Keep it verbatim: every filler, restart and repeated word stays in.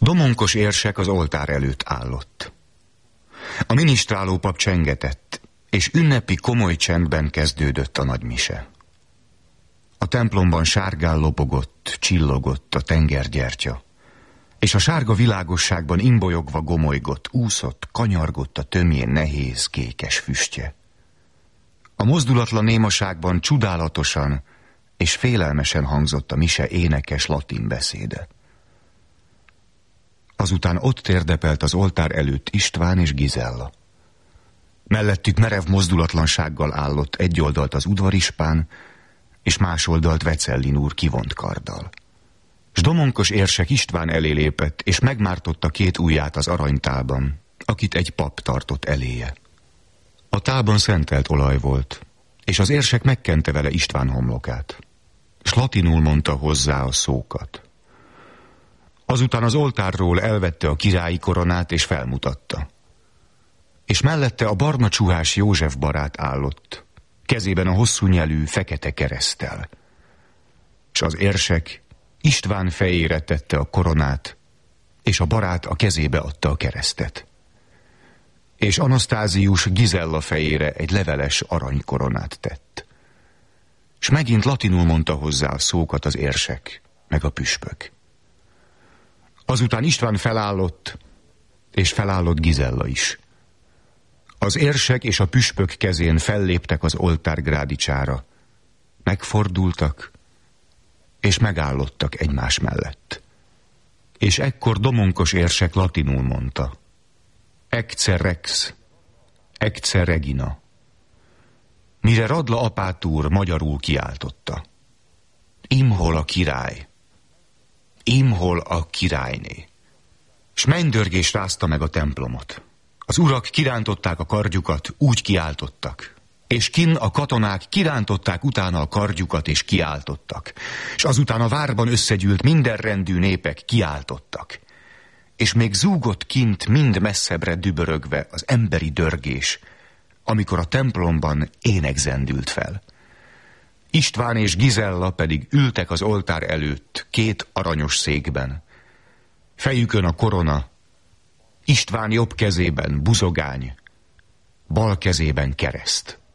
Domonkos érsek az oltár előtt állott. A minisztráló pap csengetett, és ünnepi komoly csendben kezdődött a nagymise. A templomban sárgán lobogott, csillogott a tengergyertya, és a sárga világosságban imbolyogva gomolygott, úszott, kanyargott a tömjén nehéz, kékes füstje. A mozdulatlan némaságban csodálatosan és félelmesen hangzott a mise énekes latin beszéde. Azután ott térdepelt az oltár előtt István és Gizella. Mellettük merev mozdulatlansággal állott egy oldalt az udvarispán, és más oldalt Vecellin úr kivont karddal. S Domonkos érsek István elé lépett, és megmártotta két ujját az aranytálban, akit egy pap tartott eléje. A tálban szentelt olaj volt, és az érsek megkente vele István homlokát, s latinul mondta hozzá a szókat. Azután az oltárról elvette a királyi koronát, és felmutatta. És mellette a barna csuhás József barát állott, kezében a hosszú nyelű fekete kereszttel. S az érsek István fejére tette a koronát, és a barát a kezébe adta a keresztet. És Anasztázius Gizella fejére egy leveles aranykoronát tett. S megint latinul mondta hozzá a szókat az érsek, meg a püspök. Azután István felállott, és felállott Gizella is. Az érsek és a püspök kezén felléptek az oltár grádicsára, megfordultak, és megállottak egymás mellett. És ekkor Domonkos érsek latinul mondta: Ecce rex, ecce regina. Mire Radla apátúr magyarul kiáltotta: Imhol a király, imhol a királyné. S mennydörgés rázta meg a templomot. Az urak kirántották a kardjukat, úgy kiáltottak. És kinn a katonák kirántották utána a kardjukat, és kiáltottak. És azután a várban összegyűlt mindenrendű népek kiáltottak. És még zúgott kint mind messzebbre dübörögve az emberi dörgés, amikor a templomban ének zendült fel. István és Gizella pedig ültek az oltár előtt két aranyos székben. Fejükön a korona, István jobb kezében buzogány, bal kezében kereszt.